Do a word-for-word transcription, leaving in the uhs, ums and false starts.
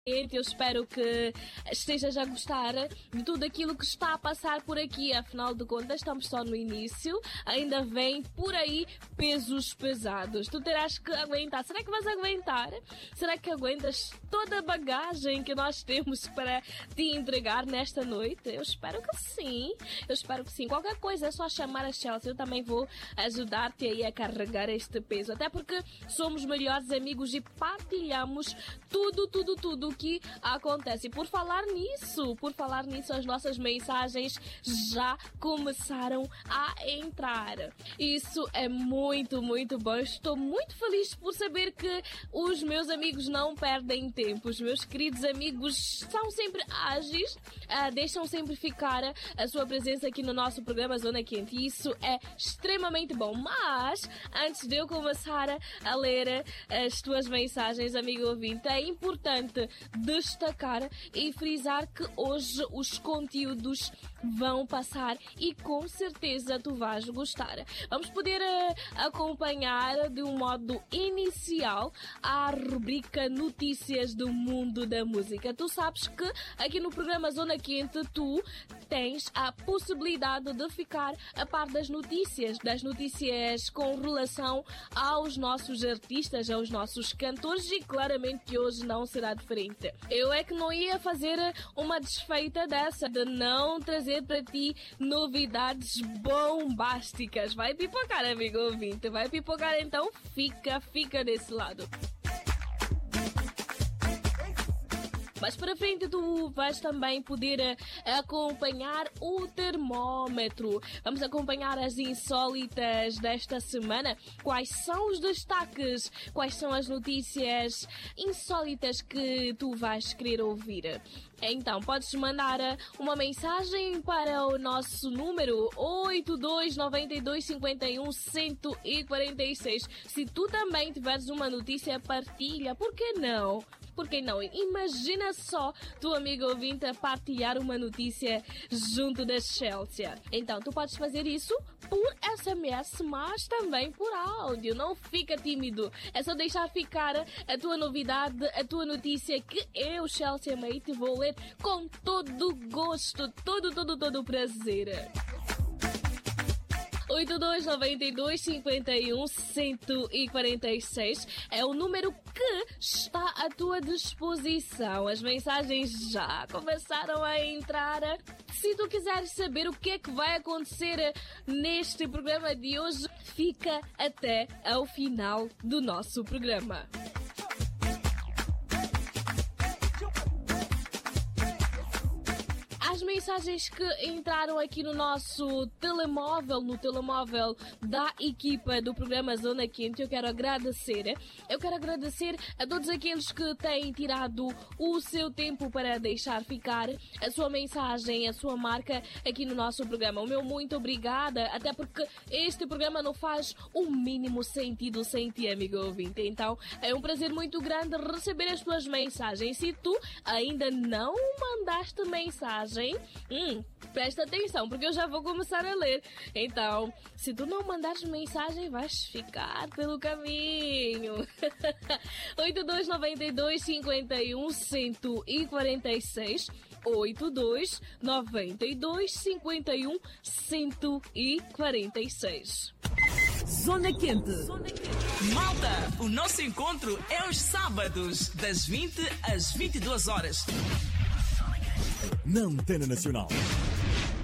Eu espero que estejas a gostar de tudo aquilo que está a passar por aqui. Afinal de contas, estamos só no início. Ainda vem por aí pesos pesados. Tu terás que aguentar. Será que vais aguentar? Será que aguentas toda a bagagem que nós temos para te entregar nesta noite? Eu espero que sim. Eu espero que sim. Qualquer coisa é só chamar a Chelsea. Eu também vou ajudar-te aí a carregar este peso. Até porque somos melhores amigos e partilhamos tudo, tudo, tudo que acontece. E por falar nisso, por falar nisso, as nossas mensagens já começaram a entrar. Isso é muito, muito bom. Estou muito feliz por saber que os meus amigos não perdem tempo. Os meus queridos amigos são sempre ágeis, uh, deixam sempre ficar a sua presença aqui no nosso programa Zona Quente. E isso é extremamente bom. Mas, antes de eu começar a ler as tuas mensagens, amigo ouvinte, é importante destacar e frisar que hoje os conteúdos vão passar e com certeza tu vais gostar. Vamos poder uh, acompanhar de um modo inicial a rubrica Notícias do Mundo da Música. Tu sabes que aqui no programa Zona Quente tu tens a possibilidade de ficar a par das notícias, das notícias com relação aos nossos artistas, aos nossos cantores, e claramente que hoje não será diferente. Eu é que não ia fazer uma desfeita dessa, de não trazer para ti novidades bombásticas. Vai pipocar, amigo ouvinte, vai pipocar, então fica, fica desse lado. Mas para frente tu vais também poder acompanhar o termômetro. Vamos acompanhar as insólitas desta semana. Quais são os destaques? Quais são as notícias insólitas que tu vais querer ouvir? Então, podes mandar uma mensagem para o nosso número oito dois nove dois cinco um um zero quatro seis. Se tu também tiveres uma notícia, partilha. Por que não? Por que não? Imagina só tu, amigo ouvinte, a partilhar uma notícia junto da Chelsea. Então, tu podes fazer isso por S M S, mas também por áudio. Não fica tímido. É só deixar ficar a tua novidade, a tua notícia, que eu, Chelsea Mate, vou ler com todo gosto, todo, todo, todo o prazer. oito dois nove dois cinco um um zero quatro seis é o número que está à tua disposição. As mensagens já começaram a entrar. Se tu quiseres saber o que é que vai acontecer neste programa de hoje, fica até ao final do nosso programa. As mensagens que entraram aqui no nosso telemóvel, no telemóvel da equipa do programa Zona Quente, eu quero agradecer. Eu quero agradecer a todos aqueles que têm tirado o seu tempo para deixar ficar a sua mensagem, a sua marca aqui no nosso programa. O meu muito obrigada, até porque este programa não faz o mínimo sentido sem ti, amigo ouvinte. Então, é um prazer muito grande receber as tuas mensagens. Se tu ainda não mandaste mensagem, Hum, presta atenção, porque eu já vou começar a ler. Então, se tu não mandares mensagem, vais ficar pelo caminho. oito dois nove dois cinco um um zero quatro seis oito dois nove dois cinco um um zero quatro seis. Zona Quente. Malta, o nosso encontro é aos sábados, das vinte às vinte e duas horas. Na Antena Nacional.